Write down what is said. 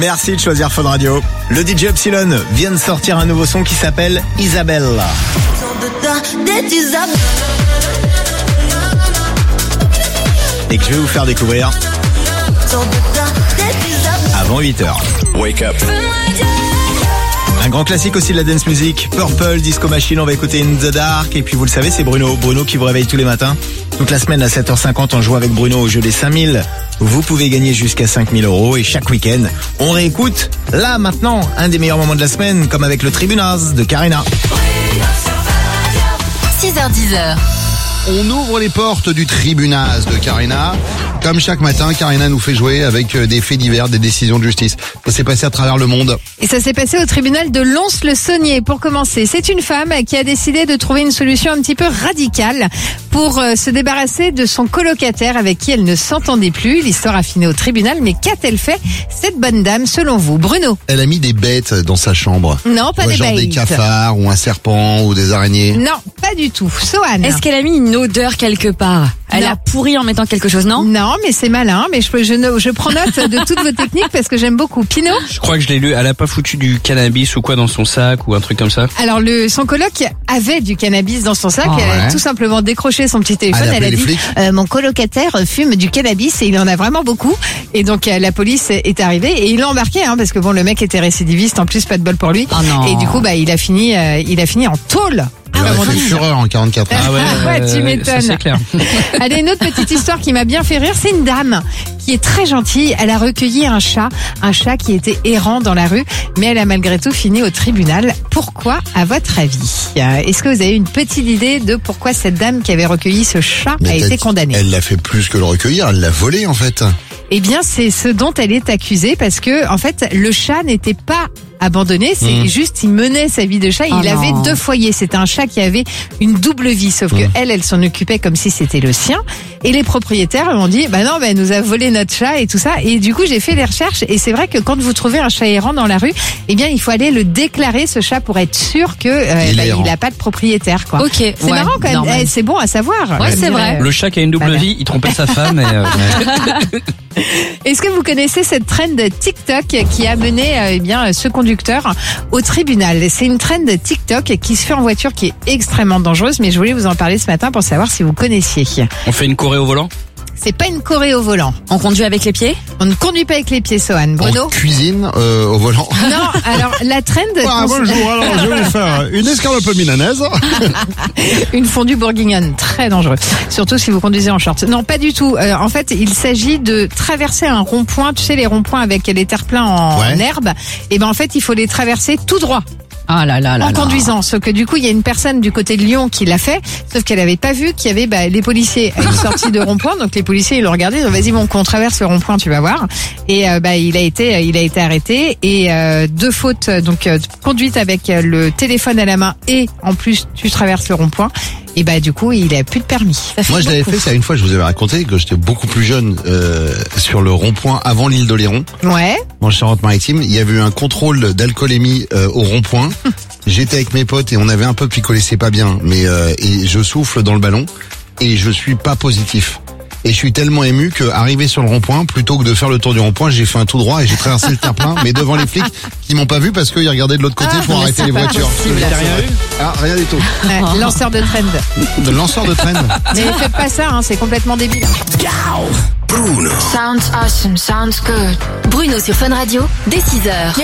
Merci de choisir Fun Radio. Le DJ Epsilon vient de sortir un nouveau son qui s'appelle Isabelle. Et que je vais vous faire découvrir avant 8h. Wake up. Un grand classique aussi de la dance music, Purple, Disco Machine, on va écouter In The Dark. Et puis vous le savez, c'est Bruno qui vous réveille tous les matins. Toute la semaine à 7h50, on joue avec Bruno au jeu des 5000. Vous pouvez gagner jusqu'à 5000 € et chaque week-end, on réécoute, là maintenant, un des meilleurs moments de la semaine, comme avec le Tribunaz de Karina. 6h-10h. On ouvre les portes du Tribunaz de Karina. Comme chaque matin, Karina nous fait jouer avec des faits divers, des décisions de justice. Ça s'est passé à travers le monde. Et ça s'est passé au tribunal de Lons-le-Saunier. Pour commencer, c'est une femme qui a décidé de trouver une solution un petit peu radicale pour se débarrasser de son colocataire avec qui elle ne s'entendait plus. L'histoire a fini au tribunal, mais qu'a-t-elle fait, cette bonne dame, selon vous, Bruno? Elle a mis des bêtes dans sa chambre. Non, pas des genre bêtes. Des cafards ou un serpent ou des araignées. Non, pas du tout. Sohan. Est-ce qu'elle a mis une odeur quelque part? Elle a pourri en mettant quelque chose, non? Non, mais c'est malin. Mais je prends note de toutes vos techniques parce que j'aime beaucoup. Pinot? Je crois que je l'ai lu. Elle a pas foutu du cannabis ou quoi dans son sac ou un truc comme ça? Alors son coloc avait du cannabis dans son sac. Ah, Elle a ouais. tout simplement décroché son petit téléphone. Elle a Elle a appelé dit les flics. mon colocataire fume du cannabis et il en a vraiment beaucoup. Et donc la police est arrivée et il l'a embarqué parce que bon, le mec était récidiviste. En plus, pas de bol pour lui. Oh non. Et du coup, il a fini en tôle. Elle a fait fureur en 44 ans. Ah Ouais, tu m'étonnes. ça, c'est clair. Allez, une autre petite histoire qui m'a bien fait rire, c'est une dame qui est très gentille. Elle a recueilli un chat qui était errant dans la rue, mais elle a malgré tout fini au tribunal. Pourquoi, à votre avis? Est-ce que vous avez une petite idée de pourquoi cette dame qui avait recueilli ce chat a été condamnée? Elle l'a fait plus que le recueillir, elle l'a volé en fait. Eh bien, c'est ce dont elle est accusée parce que, en fait, le chat n'était pas abandonné, c'est juste, il menait sa vie de chat, il avait 2 foyers. C'était un chat qui avait une double vie, sauf que elle s'en occupait comme si c'était le sien. Et les propriétaires lui ont dit, non, elle nous a volé notre chat et tout ça. Et du coup, j'ai fait des recherches et c'est vrai que quand vous trouvez un chat errant dans la rue, eh bien, il faut aller le déclarer, ce chat, pour être sûr que il n'a pas de propriétaire, quoi. Ok. C'est marrant quand même. C'est bon à savoir. Ouais, c'est vrai. Le chat qui a une double vie, il trompait sa femme et Est-ce que vous connaissez cette trend TikTok qui a mené ce conducteur au tribunal? C'est une trend TikTok qui se fait en voiture qui est extrêmement dangereuse, mais je voulais vous en parler ce matin pour savoir si vous connaissiez. on fait une choré au volant? C'est pas une choré au volant. On conduit avec les pieds? On ne conduit pas avec les pieds, Sohan. Bruno? On cuisine au volant. Non, alors la trend... Bonjour, alors je vais vous faire une escalope milanaise. Une fondue bourguignonne, très dangereux. Surtout si vous conduisez en short. Non, pas du tout. En fait, il s'agit de traverser un rond-point. Tu sais, les ronds-points avec les terre-pleins en herbe. Et en fait, il faut les traverser tout droit. Ah là là là. En conduisant, sauf que du coup il y a une personne du côté de Lyon qui l'a fait, sauf qu'elle avait pas vu qu'il y avait les policiers à une sortie de rond-point, donc les policiers ils l'ont regardé, ils ont dit vas-y bon qu'on traverse le rond-point tu vas voir, et il a été arrêté et 2 fautes, donc conduite avec le téléphone à la main et en plus tu traverses le rond-point. Et du coup, il a plus de permis. Moi, je l'avais fait ça une fois, je vous avais raconté que j'étais beaucoup plus jeune sur le rond-point avant l'île d'Oléron. Ouais. En Charente-Maritime, il y avait eu un contrôle d'alcoolémie au rond-point. J'étais avec mes potes et on avait un peu picolé, c'est pas bien, mais et je souffle dans le ballon et je suis pas positif. Et je suis tellement ému que arrivé sur le rond-point, plutôt que de faire le tour du rond-point, j'ai fait un tout droit et j'ai traversé le terre-plein, mais devant les flics qui m'ont pas vu parce qu'ils regardaient de l'autre côté pour arrêter les voitures. Rien du tout. Ouais, lanceur de trend. De lanceur de trend. Mais faites pas ça, c'est complètement débile. Sounds awesome, sounds good. Bruno sur Fun Radio, dès 6h.